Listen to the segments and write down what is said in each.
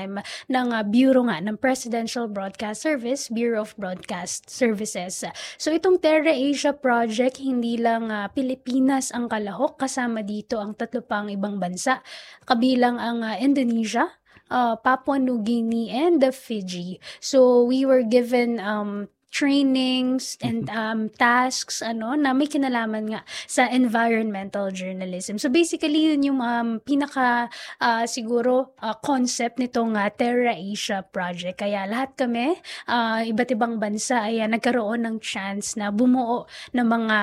time ng Bureau nga ng Presidential Broadcast Service, Bureau of Broadcast Services. So itong Terra Asia Project, hindi lang Pilipinas ang kalahok, kasama dito ang 3 pang ibang bansa, kabilang ang Indonesia, Papua New Guinea, and Fiji. So we were given trainings and tasks na may kinalaman nga sa environmental journalism. So basically yun yung pinaka siguro concept nitong Terra Asia Project. Kaya lahat kami, iba't ibang bansa ay nagkaroon ng chance na bumuo ng mga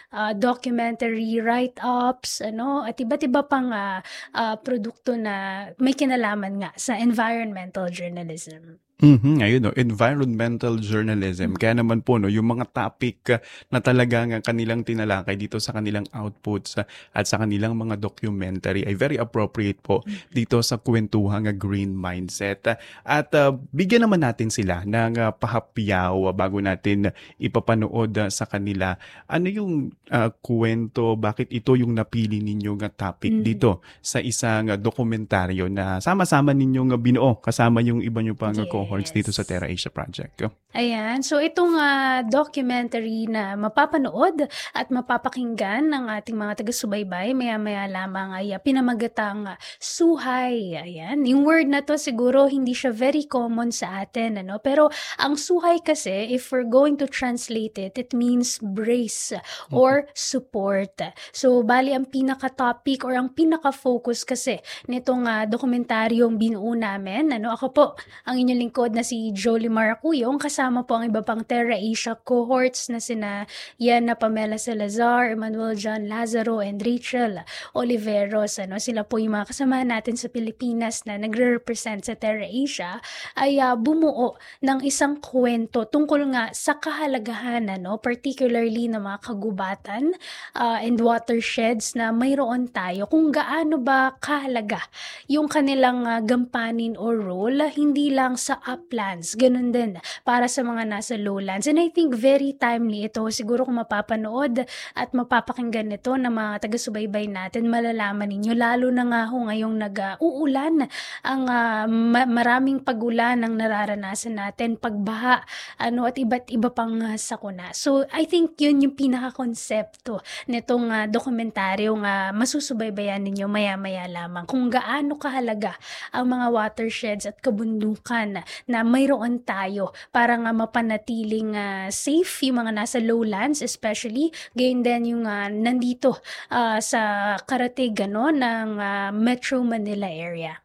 documentary write-ups at iba't iba pang produkto na may kinalaman nga sa environmental journalism. Ayun, environmental journalism. Kaya naman po, yung mga topic na talagang kanilang tinalakay dito sa kanilang outputs at sa kanilang mga documentary ay very appropriate po dito sa kwentuhang green mindset. At bigyan naman natin sila ng pahapyaw bago natin ipapanood sa kanila. Ano yung kwento, bakit ito yung napili ninyong topic dito sa isang dokumentaryo na sama-sama ninyong binuo kasama yung iba nyo pang cohorts dito sa Terra Asia Project? Ayan. So itong documentary na mapapanood at mapapakinggan ng ating mga taga-subaybay maya-maya lamang ay pinamagatang suhay. Ayan. Yung word na to siguro hindi siya very common sa atin. Pero ang suhay kasi, if we're going to translate it, it means brace or support. So bali ang pinaka-topic or ang pinaka-focus kasi nitong dokumentaryong binuo namin. Ako po, ang inyong lingkod na si Jolie Maracuyong, kasama po ang iba pang Terra Asia cohorts na sina Yana Pamela Salazar, Emmanuel John Lazaro, and Rachel Oliveros. Sila po yung mga kasama natin sa Pilipinas na nagre-represent sa Terra Asia ay bumuo ng isang kwento tungkol nga sa kahalagahan, particularly ng mga kagubatan and watersheds na mayroon tayo, kung gaano ba kahalaga yung kanilang gampanin or role, hindi lang sa uplands, ganun din para sa mga nasa lowlands. And I think very timely ito. Siguro kung mapapanood at mapapakinggan ito ng mga taga-subaybay natin, malalaman ninyo, lalo na nga ngayong nag-uulan, ang maraming pag-ulan ang nararanasan natin, pagbaha, at iba't iba pang sakuna. So I think yun yung pinaka-konsepto nitong dokumentaryong masusubaybayan ninyo maya-maya lamang, kung gaano kahalaga ang mga watersheds at kabundukan na mayroon tayo para nga mapanatiling safe yung mga nasa lowlands, especially gayon din yung nandito sa karatig ng Metro Manila area.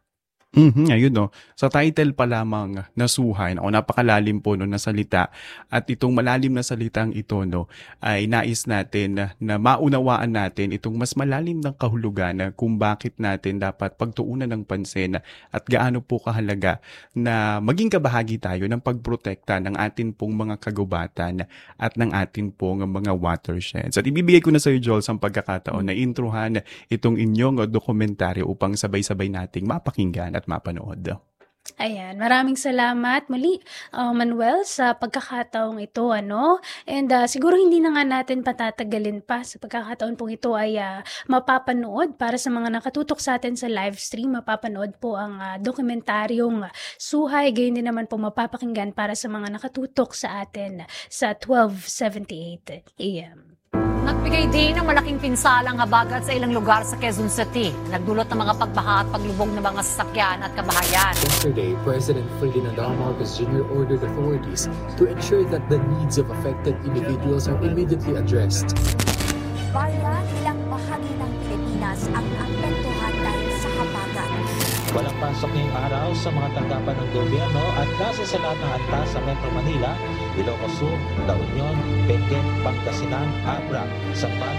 Ayun sa title pa lamang na suhay, napakalalim po na salita, at itong malalim na salitang ito ay nais natin na maunawaan natin itong mas malalim ng kahulugan kung bakit natin dapat pagtuunan ng pansin at gaano po kahalaga na maging kabahagi tayo ng pagprotekta ng atin pong mga kagubatan at ng atin pong mga watersheds. At ibibigay ko na sa iyo, Joel, ang pagkakataon na introhan itong inyong dokumentaryo upang sabay-sabay nating mapakinggan at mapanood. Ayan, maraming salamat muli, Manuel, sa pagkakataong ito, And siguro hindi na nga natin patatagalin pa sa pagkakataon pong ito ay mapapanood para sa mga nakatutok sa atin sa live stream. Mapapanood po ang dokumentaryong Suhay, gayon din naman po mapapakinggan para sa mga nakatutok sa atin sa 12:78 AM. Nagbigay din ng malaking pinsalang habagat sa ilang lugar sa Quezon City. Nagdulot ng mga pagbaha at paglubog ng mga sasakyan at kabahayan. Yesterday, President Ferdinand R. Marcos Jr. ordered authorities to ensure that the needs of affected individuals are immediately addressed. Bayan, ilang bahagi ng Pilipinas ang naapektuhan dahil sa habagat. Walang pasok ngayong araw sa mga tanggapan ng gobyerno at base sa lahat ng antas sa Metro Manila, Ilocos Sur, La Union, Benguet, Pangasinan, Abra, Zambales,